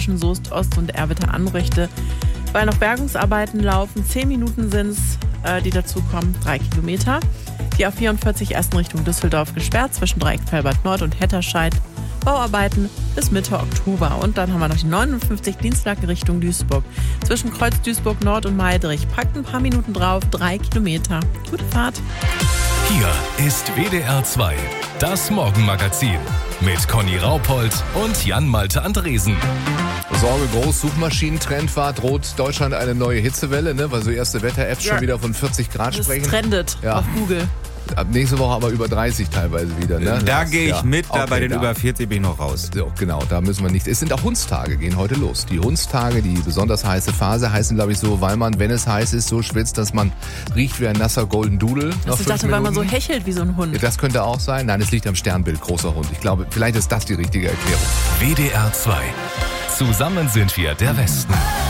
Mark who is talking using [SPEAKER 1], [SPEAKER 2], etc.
[SPEAKER 1] zwischen Soest Ost und Erwitte-Anrichte, weil noch Bergungsarbeiten laufen. 10 Minuten sind es, die dazukommen, 3 Kilometer. Die A44 ersten Richtung Düsseldorf gesperrt, zwischen Dreieck-Felbert Nord und Hetterscheid. Bauarbeiten bis Mitte Oktober. Und dann haben wir noch die 59 Dienstag Richtung Duisburg. Zwischen Kreuz Duisburg Nord und Meidrich. Packt ein paar Minuten drauf, 3 Kilometer. Gute Fahrt.
[SPEAKER 2] Hier ist WDR 2, das Morgenmagazin mit Conny Raupold und Jan-Malte Andresen.
[SPEAKER 3] Sorge groß, Suchmaschinentrendfahrt, droht Deutschland eine neue Hitzewelle, ne? Weil so erste Wetter-Apps schon wieder von 40 Grad sprechen.
[SPEAKER 1] Das trendet auf Google.
[SPEAKER 3] Ab nächste Woche aber über 30 teilweise wieder. Ne?
[SPEAKER 4] Da gehe ich mit, da
[SPEAKER 3] okay,
[SPEAKER 4] bei den über 40 bin ich noch raus.
[SPEAKER 3] So, genau, da müssen wir nicht. Es sind auch Hundstage, gehen heute los. Die Hundstage, die besonders heiße Phase, heißen, glaube ich, so, weil man, wenn es heiß ist, so schwitzt, dass man riecht wie ein nasser Golden Doodle.
[SPEAKER 1] Ich dachte, weil man so hechelt wie so ein Hund.
[SPEAKER 3] Ja, das könnte auch sein. Nein, es liegt am Sternbild, großer Hund. Ich glaube, vielleicht ist das die richtige Erklärung.
[SPEAKER 2] WDR 2. Zusammen sind wir der Westen.